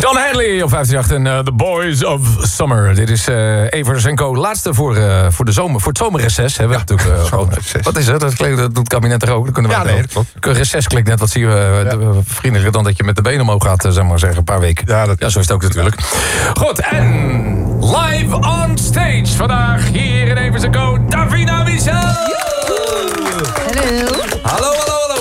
John Henley op 538 en The Boys of Summer. Dit is Evers & Co. Laatste voor de zomer, voor het zomerreces. Hè? Ja, wat is het? Dat doet het kabinet er ook. Dan kunnen we nee, dat klopt. Reces klinkt net wat vriendelijker dan dat je met de benen omhoog gaat, zeg maar zeggen, een paar weken. Ja, zo is het ook natuurlijk. Goed, en live on stage vandaag hier in Evers & Co. Davina Michel! Hallo. Hallo.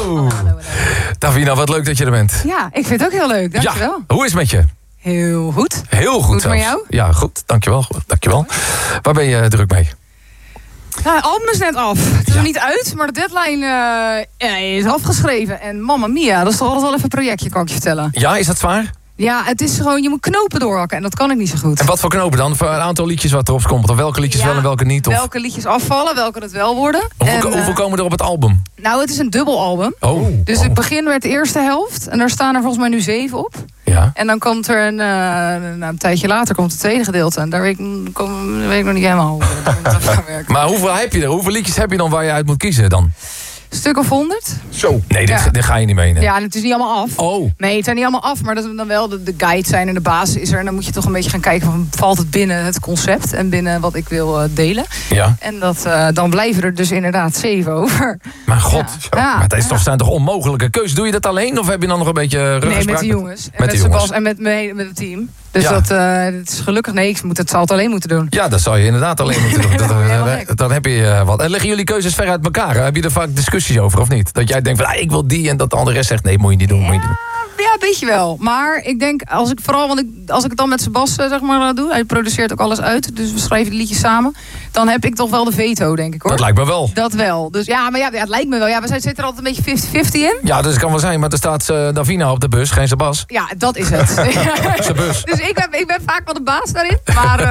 Davina, wat leuk dat je er bent. Ja, ik vind het ook heel leuk. Dankjewel. Ja, hoe is het met je? Heel goed. Heel goed. Hoe is het met jou? Ja, goed. Dankjewel. Waar ben je druk mee? Ja, het album is net af. Het is nog niet uit, maar de deadline is afgeschreven. En mamma mia, dat is toch altijd wel even een projectje, kan ik je vertellen. Ja, is dat zwaar? Ja, het is gewoon, je moet knopen doorhakken en dat kan ik niet zo goed. En wat voor knopen dan? Voor een aantal liedjes wat erop komt? Of welke liedjes wel en welke niet? Of? Welke liedjes afvallen, welke het wel worden. Hoeveel komen er op het album? Nou, het is een dubbelalbum. Dus ik begin met de eerste helft. En daar staan er volgens mij nu 7 op. Ja. En dan komt er een tijdje later komt het tweede gedeelte. En daar weet ik nog niet helemaal hoe dat gaat werken. Maar hoeveel heb je er? Hoeveel liedjes heb je dan waar je uit moet kiezen dan? Een stuk of 100. Zo. Nee, dit ga je niet meenemen. Ja, het is niet allemaal af. Oh. Nee, het zijn niet allemaal af. Maar dat dan wel de guide zijn en de basis is er. En dan moet je toch een beetje gaan kijken van, valt het binnen het concept en binnen wat ik wil delen. Ja. En dan blijven er dus inderdaad 7 over. Maar god, ja. Maar het zijn toch onmogelijke keuzes. Doe je dat alleen of heb je dan nog een beetje ruggespraak? Nee, met de jongens. Met de jongens. En met het team. Dus dat is gelukkig, nee, het zal het alleen moeten doen. Ja, dat zou je inderdaad alleen moeten doen. Dan heb je wat. En liggen jullie keuzes ver uit elkaar? Heb je er vaak discussies over of niet? Dat jij denkt van, ik wil die en dat de andere rest zegt, nee, moet je niet doen. Ja, een beetje wel. Maar ik denk, als ik het dan met Sebas zeg maar doe, hij produceert ook alles uit, dus we schrijven de liedjes samen, dan heb ik toch wel de veto, denk ik hoor. Dat lijkt me wel. Dat wel. Dus ja, maar het lijkt me wel. Ja, we zitten er altijd een beetje 50-50 in. Ja, dus het kan wel zijn, maar er staat Davina op de bus, geen Sebas. Ja, dat is het. Zijn bus. Dus ik ben vaak wel de baas daarin,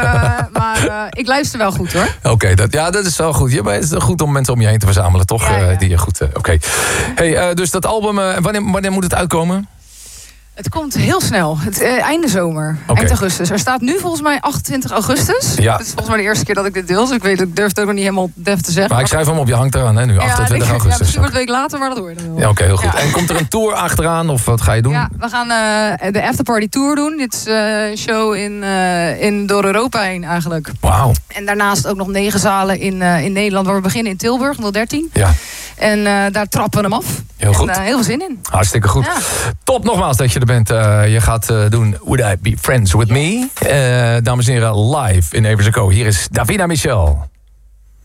maar ik luister wel goed hoor. Oké, dat is wel goed. Het is goed om mensen om je heen te verzamelen, toch? Ja. Die je goed. Oké. Hey, dus dat album, wanneer moet het uitkomen? Het komt heel snel. Einde zomer. Okay. Eind augustus. Er staat nu volgens mij 28 augustus. Ja. Dat is volgens mij de eerste keer dat ik dit deel. Dus ik durf het ook nog niet helemaal def te zeggen. Maar ik schrijf hem op, je hangt eraan, hè, nu, 28 augustus. Ja, misschien wordt het een week later, maar dat hoor je dan wel. Ja, oké, heel goed. Ja. En komt er een tour achteraan, of wat ga je doen? Ja, we gaan de Afterparty Tour doen. Dit is een show door Europa heen eigenlijk. Wauw. En daarnaast ook nog 9 zalen in Nederland, waar we beginnen in Tilburg, 013. Ja. En daar trappen we hem af. Heel goed. En heel veel zin in. Hartstikke goed. Ja. Top nogmaals dat je er bent. Je gaat doen Would I Be Friends With Me? Dames en heren, live in Evers & Co. Hier is Davina Michel.